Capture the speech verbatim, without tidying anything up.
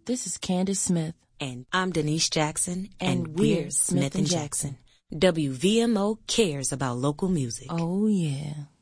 This is Candace Smith. And I'm Denise Jackson, and, and we're we're Smith Smith and Jackson. W V M O cares about local music. Oh, yeah.